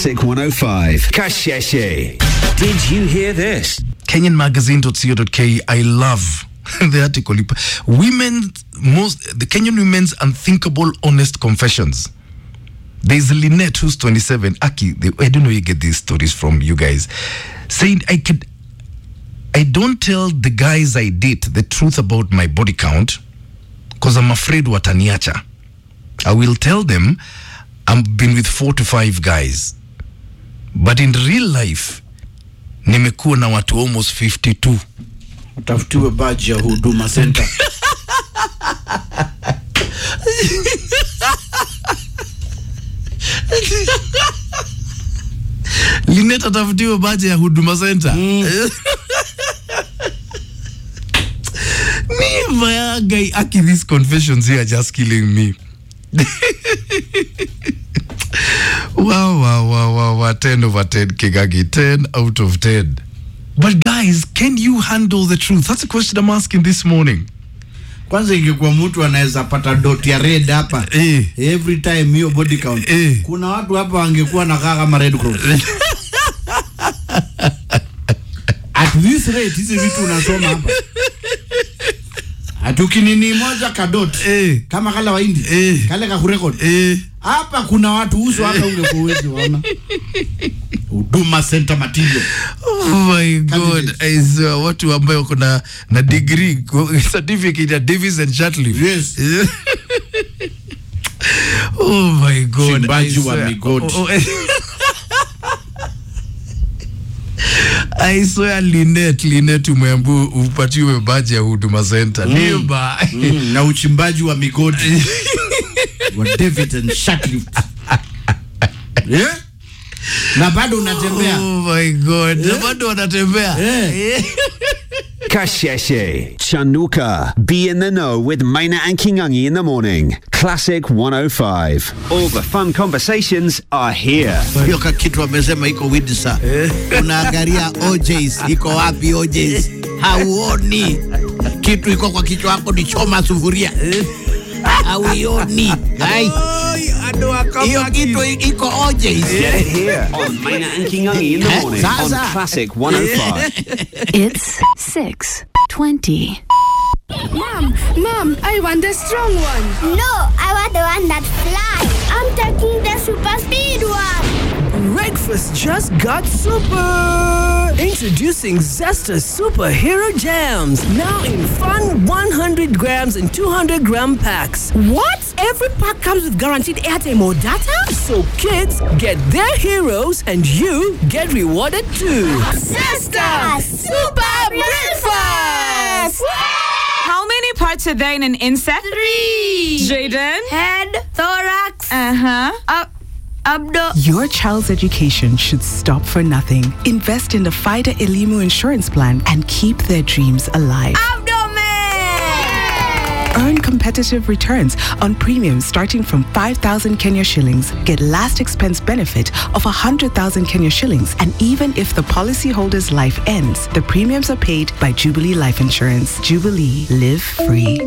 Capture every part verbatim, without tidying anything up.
Classic one oh five. Kasheshe. Did you hear this? Kenyan Magazine dot co dot k. I love the article. Women, most the Kenyan women's unthinkable honest confessions. There's Lynette who's twenty-seven. Aki, they, I don't know where you get these stories from, you guys. Saying I could, I don't tell the guys I date the truth about my body count because I'm afraid wataniacha. I will tell them I've been with four to five guys, but in real life, nimekuwa na watu almost fifty-two. Utafutiwe badge ya Huduma Center. Lineta tafutiwe badge ya Huduma Center. Mm. Me, my guy, Aki, these confessions here are just killing me. Wow, wow, wow, wow, wow, ten over ten, Kigagi, ten out of ten. But guys, can you handle the truth? That's a question I'm asking this morning. Kwanza ingekuwa mtu anaweza pata dot ya red hapa eh. every time hiyo body count eh. Kuna watu hapa wangekuwa na kaka kama Red Cross. At this rate hizi vitu unasoma hapa atukinini moja kadot eh. Kama kala waindi eh. Kale ka kurekod eh. Hapa kuna watu uso hapa ungekuwa uwezi wana Huduma Center material. Oh my God, I saw watu ambao kuna na degree certificate ya Davis and Chatley. Yes. Oh my God, Simbaji wa migodi. Oh, oh, I swear Lynette, Lynette umeambu upatiwe badge ya Huduma Center. Mm. Niba. Mm, na uchimbaji wa migodi. Wa David and Chatley. Yeah? Na bado unatembea. Oh my God. Yeah? Na bado unatembea. Yeah. Yeah. Kasheshe. Chanuka. Be in the know with Maina and Kingangi in the morning. Classic one oh five. All the fun conversations are here. Hiyo kitu wamesema iko widisa. Unaangalia O Js, iko wapi O Js? Hauoni. Kitu iko kwa kichwa wako ni choma sufuria. Hauioni. Hai. Hiyo kitu iko O Js. Get it here on Maina and Kingangi in the morning on Classic one oh five. It's six twenty. Mom, Mom, I want the strong one. No, I want the one that flies. I'm taking the super speed one. Breakfast just got super! Introducing Zesta Superhero Jams. Now in fun one hundred grams and two hundred gram packs. What? Every pack comes with guaranteed airtime or data? So kids get their heroes and you get rewarded too. Zesta Super Breakfast! How many parts are there in an insect? Three. Jaden? Head, thorax, Uh-huh. up, abdo. Your child's education should stop for nothing. Invest in the FIDA Elimu insurance plan and keep their dreams alive. Abdomen! Earn competitive returns on premiums starting from five thousand Kenya shillings. Get last expense benefit of one hundred thousand Kenya shillings. And even if the policyholder's life ends, the premiums are paid by Jubilee Life Insurance. Jubilee. Live free.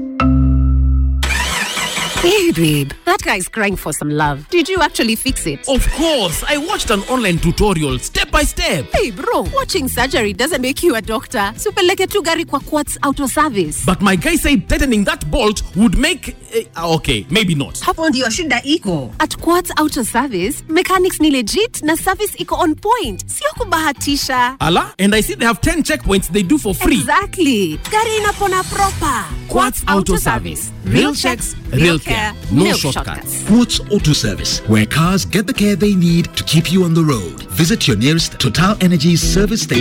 Hey babe, that guy is crying for some love. Did you actually fix it? Of course, I watched an online tutorial step by step. Hey bro, watching surgery doesn't make you a doctor. Supeleke tu gari kwa Quartz Auto Service. But my guy said tightening that bolt would make uh, okay, maybe not. Hapo ndio shida iko. At Quartz Auto Service, mechanics ni legit na service iko on point. Sio kubahatisha. Ala, and I see they have ten checkpoints they do for free. Exactly. Gari inapona proper. Quartz Auto Service. Real checks, real care, no, no shortcuts. Quartz Auto Service, where cars get the care they need to keep you on the road. Visit your nearest Total Energies service station.